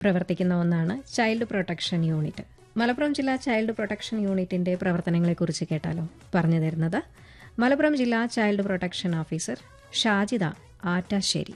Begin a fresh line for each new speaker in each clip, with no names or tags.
പ്രവർത്തിക്കുന്ന ഒന്നാണ് child protection unit. Malappuram ജില്ലാ ചൈൽഡ് പ്രൊട്ടക്ഷൻ യൂണിറ്റിന്റെ പ്രവർത്തനങ്ങളെക്കുറിച്ച് കേട്ടാലോ? പറഞ്ഞു തരുന്നത് മലപ്പുറം ജില്ലാ child protection officer Shajida Attassery.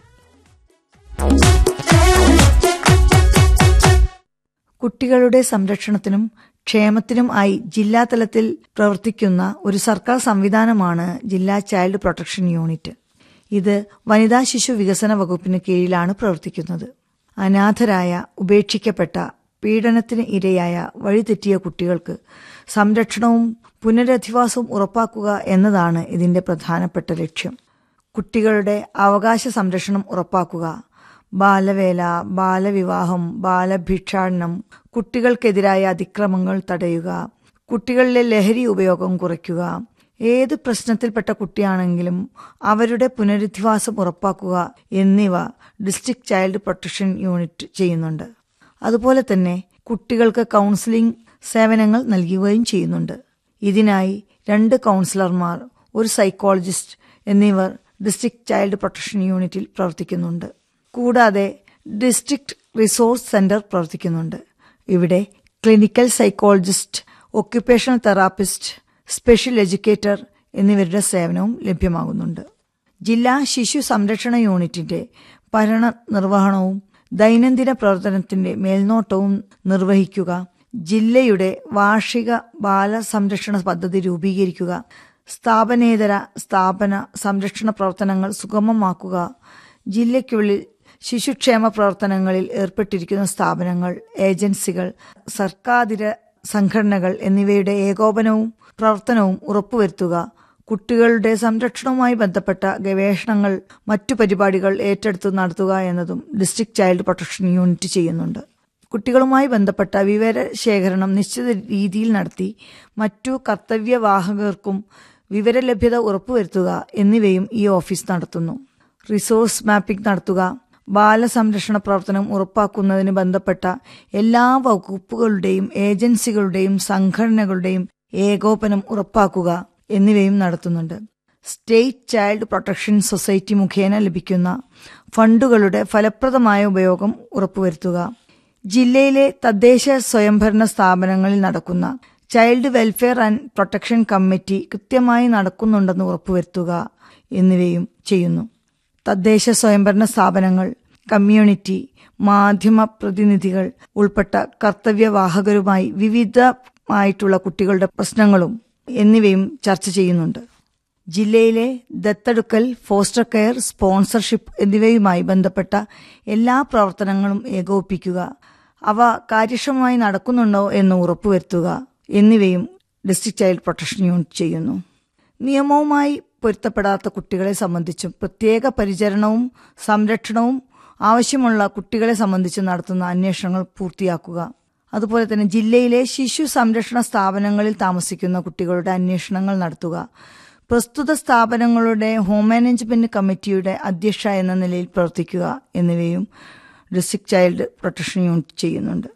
കുട്ടികളുടെ സംരക്ഷണത്തിനും ക്ഷേമത്തിനും ആയി ജില്ലാതലത്തിൽ പ്രവർത്തിക്കുന്ന ഒരു സർക്കാർ സംവിധാനമാണ് ജില്ലാ ചൈൽഡ് പ്രൊട്ടക്ഷൻ യൂണിറ്റ്. ഇത് വനിതാ ശിശു വികസന വകുപ്പിന് കീഴിലാണ് പ്രവർത്തിക്കുന്നത്. അനാഥരായ, ഉപേക്ഷിക്കപ്പെട്ട, പീഡനത്തിന് ഇരയായ, വഴിതെറ്റിയ കുട്ടികൾക്ക് സംരക്ഷണവും പുനരധിവാസവും ഉറപ്പാക്കുക എന്നതാണ് ഇതിന്റെ പ്രധാനപ്പെട്ട ലക്ഷ്യം. കുട്ടികളുടെ അവകാശ സംരക്ഷണം ഉറപ്പാക്കുക, ബാലവേല, ബാലവിവാഹം, ബാലഭിക്ഷാടനം, കുട്ടികൾക്കെതിരായ അതിക്രമങ്ങൾ തടയുക, കുട്ടികളിലെ ലഹരി ഉപയോഗം കുറയ്ക്കുക, ഏത് പ്രശ്നത്തിൽപ്പെട്ട കുട്ടിയാണെങ്കിലും അവരുടെ പുനരധിവാസം ഉറപ്പാക്കുക എന്നിവ ഡിസ്ട്രിക്ട് ചൈൽഡ് പ്രൊട്ടക്ഷൻ യൂണിറ്റ് ചെയ്യുന്നുണ്ട്. അതുപോലെ തന്നെ കുട്ടികൾക്ക് കൗൺസിലിംഗ് സേവനങ്ങൾ നൽകുകയും ചെയ്യുന്നുണ്ട്. ഇതിനായി 2 കൗൺസിലർമാർ, 1 സൈക്കോളജിസ്റ്റ് എന്നിവർ ഡിസ്ട്രിക്ട് ചൈൽഡ് പ്രൊട്ടക്ഷൻ യൂണിറ്റിൽ പ്രവർത്തിക്കുന്നുണ്ട്. കൂടാതെ ഡിസ്ട്രിക്ട് റിസോഴ്സ് സെന്റർ പ്രവർത്തിക്കുന്നുണ്ട്. ഇവിടെ clinical psychologist, occupational therapist, special educator എന്നിവരുടെ സേവനവും ലഭ്യമാകുന്നുണ്ട്. ജില്ലാ ശിശു സംരക്ഷണ യൂണിറ്റിന്റെ ഭരണ നിർവഹണവും ദൈനംദിന പ്രവർത്തനത്തിന്റെ മേൽനോട്ടവും നിർവഹിക്കുക, ജില്ലയുടെ വാർഷിക ബാല സംരക്ഷണ പദ്ധതി രൂപീകരിക്കുക, സ്ഥാപനേതര സ്ഥാപന സംരക്ഷണ പ്രവർത്തനങ്ങൾ സുഗമമാക്കുക, ജില്ലയ്ക്കുള്ളിൽ ശിശുക്ഷേമ പ്രവർത്തനങ്ങളിൽ ഏർപ്പെട്ടിരിക്കുന്ന സ്ഥാപനങ്ങൾ, ഏജൻസികൾ, സർക്കാരിതര സംഘടനകൾ എന്നിവയുടെ ഏകോപനവും പ്രവർത്തനവും ഉറപ്പുവരുത്തുക, കുട്ടികളുടെ സംരക്ഷണവുമായി ബന്ധപ്പെട്ട ഗവേഷണങ്ങൾ, മറ്റു പരിപാടികൾ ഏറ്റെടുത്ത് നടത്തുക എന്നതും ഡിസ്ട്രിക്ട് ചൈൽഡ് പ്രൊട്ടക്ഷൻ യൂണിറ്റ് ചെയ്യുന്നുണ്ട്. കുട്ടികളുമായി ബന്ധപ്പെട്ട വിവരശേഖരണം നിശ്ചിത രീതിയിൽ നടത്തി മറ്റു കർത്തവ്യവാഹകർക്കും വിവരലഭ്യത ഉറപ്പുവരുത്തുക എന്നിവയും ഈ ഓഫീസ് നടത്തുന്നു. റിസോഴ്സ് മാപ്പിംഗ് നടത്തുക, ബാലസംരക്ഷണ പ്രവർത്തനം ഉറപ്പാക്കുന്നതിന് ബന്ധപ്പെട്ട എല്ലാ വകുപ്പുകളുടെയും ഏജൻസികളുടെയും സംഘടനകളുടെയും ഏകോപനം ഉറപ്പാക്കുക എന്നിവയും നടത്തുന്നുണ്ട്. സ്റ്റേറ്റ് ചൈൽഡ് പ്രൊട്ടക്ഷൻ സൊസൈറ്റി മുഖേന ലഭിക്കുന്ന ഫണ്ടുകളുടെ ഫലപ്രദമായ ഉപയോഗം ഉറപ്പുവരുത്തുക, ജില്ലയിലെ തദ്ദേശ സ്വയംഭരണ സ്ഥാപനങ്ങളിൽ നടക്കുന്ന child welfare and protection committee കൃത്യമായി നടക്കുന്നുണ്ടെന്ന് ഉറപ്പുവരുത്തുക എന്നിവയും ചെയ്യുന്നു. തദ്ദേശ സ്വയംഭരണ സ്ഥാപനങ്ങൾ, കമ്മ്യൂണിറ്റി, മാധ്യമ പ്രതിനിധികൾ ഉൾപ്പെട്ട കർത്തവ്യവാഹകരുമായി വിവിധമായിട്ടുള്ള കുട്ടികളുടെ പ്രശ്നങ്ങളും എന്നിവയും ചർച്ച ചെയ്യുന്നുണ്ട്. ജില്ലയിലെ ദത്തെടുക്കൽ, ഫോസ്റ്റർ കെയർ, സ്പോൺസർഷിപ്പ് എന്നിവയുമായി ബന്ധപ്പെട്ട എല്ലാ പ്രവർത്തനങ്ങളും ഏകോപിപ്പിക്കുക, അവ കാര്യക്ഷമമായി നടക്കുന്നുണ്ടോ എന്ന് ഉറപ്പുവരുത്തുക എന്നിവയും ഡിസ്ട്രിക്ട് ചൈൽഡ് പ്രൊട്ടക്ഷൻ യൂണിറ്റ് ചെയ്യുന്നു. നിയമവുമായി പൊരുത്തപ്പെടാത്ത കുട്ടികളെ സംബന്ധിച്ചും പ്രത്യേക പരിചരണവും സംരക്ഷണവും ആവശ്യമുള്ള കുട്ടികളെ സംബന്ധിച്ച് നടത്തുന്ന അന്വേഷണങ്ങൾ പൂർത്തിയാക്കുക. അതുപോലെ തന്നെ ജില്ലയിലെ ശിശു സംരക്ഷണ സ്ഥാപനങ്ങളിൽ താമസിക്കുന്ന കുട്ടികളുടെ അന്വേഷണങ്ങൾ നടത്തുക, പ്രസ്തുത സ്ഥാപനങ്ങളുടെ ഹോം മാനേജ്മെന്റ് കമ്മിറ്റിയുടെ അധ്യക്ഷ എന്ന നിലയിൽ പ്രവർത്തിക്കുക എന്നിവയും ഡിസ്ട്രിക്ട് ചൈൽഡ് പ്രൊട്ടക്ഷൻ യൂണിറ്റ് ചെയ്യുന്നുണ്ട്.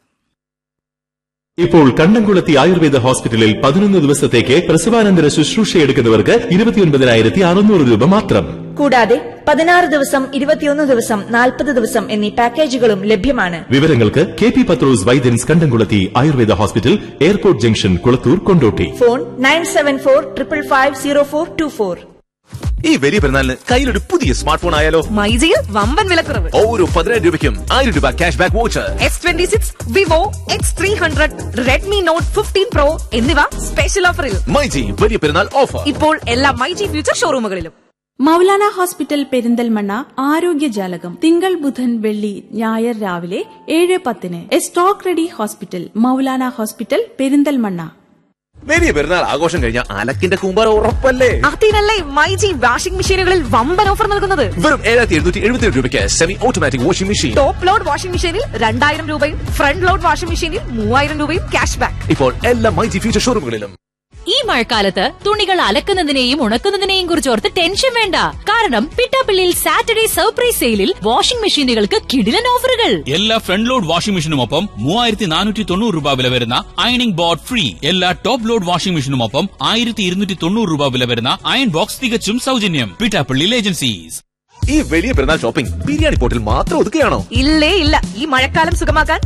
ഇപ്പോൾ കണ്ണംകുളത്തി ആയുർവേദ ഹോസ്പിറ്റലിൽ 11 ദിവസത്തേക്ക് പ്രസവാനന്തര ശുശ്രൂഷയെടുക്കുന്നവർക്ക് 29,600 രൂപ മാത്രം.
കൂടാതെ 16 ദിവസം, 21 ദിവസം, 40 ദിവസം എന്നീ പാക്കേജുകളും ലഭ്യമാണ്.
വിവരങ്ങൾക്ക് KP പത്രോസ് വൈദ്യൻസ് കണ്ടംകുളത്തി Ayurveda hospital, airport junction, Kulathur, Kondotty.
Phone 9745550424.
ഈ വലിയ പെരുന്നാളിന് കയ്യിലൊരു പുതിയ സ്മാർട്ട് ഫോൺ ആയാലോ?
മൈജിയിൽ വമ്പൻ വിലക്കുറവ്.
ഓരോ 10,000 രൂപയ്ക്കും 1000 രൂപ cash back voucher.
S26, Vivo X300, Redmi not 15 Pro എന്നിവ സ്പെഷ്യൽ ഓഫറിൽ.
മൈജി വലിയ പെരുന്നാൾ ഓഫർ
ഇപ്പോൾ എല്ലാ മൈജി ഫ്യൂച്ചർ ഷോറൂമുകളിലും.
മൗലാന ഹോസ്പിറ്റൽ പെരിന്തൽമണ്ണ ആരോഗ്യജാലകം തിങ്കൾ, ബുധൻ, വെള്ളി, ഞായർ രാവിലെ 7:10. Stock ready hospital, Maulana hospital Perinthalmanna.
വലിയ പെരുന്നാൾ ആഘോഷം കഴിഞ്ഞാൽ അലക്കിന്റെ കൂമ്പാരം ഉറപ്പല്ലേ?
അതിനല്ലേ മൈജി വാഷിംഗ് മെഷീനുകളിൽ വമ്പൻ ഓഫർ നൽകുന്നത്.
വെറും 7,777 രൂപയ്ക്ക് semi automatic washing machine.
Top load washing മെഷീനിൽ 2,000 രൂപയും ഫ്രണ്ട് ലോഡ് വാഷിംഗ് മെഷീനിൽ 3,000 രൂപയും ക്യാഷ് ബാക്ക്.
ഇപ്പോൾ എല്ലാ മൈജി ഫ്യൂച്ചർ ഷോറൂമുകളിലും.
ഈ മഴക്കാലത്ത് തുണികൾ അലക്കുന്നതിനെയും ഉണക്കുന്നതിനെയും കുറിച്ചോർത്ത് ടെൻഷൻ വേണ്ട. കാരണം പിട്ടാപ്പിള്ളിയിൽ സാറ്റർഡേ സർപ്രൈസ് സെയിലിൽ വാഷിംഗ് മെഷീനുകൾക്ക് കിടിലൻ ഓഫറുകൾ.
എല്ലാ ഫ്രണ്ട് ലോഡ് വാഷിംഗ് മെഷീനുമൊപ്പം 3,490 രൂപ വില വരുന്ന അയണിംഗ് ബോർഡ് ഫ്രീ. എല്ലാ ടോപ്പ് ലോഡ് വാഷിംഗ് മെഷീനുമൊപ്പം 1,290 രൂപ വില വരുന്ന അയൺ ബോക്സ് തികച്ചും സൗജന്യം. പിട്ടാപ്പിള്ളിയിൽ ഏജൻസീസ്.
ഈ വലിയ പെരുന്നാൾ ഷോപ്പിംഗ് ബിരിയാണി പോട്ടിൽ മാത്രം ഒതുക്കുകയാണോ?
ഇല്ലേ ഇല്ല. ഈ മഴക്കാലം സുഖമാക്കാൻ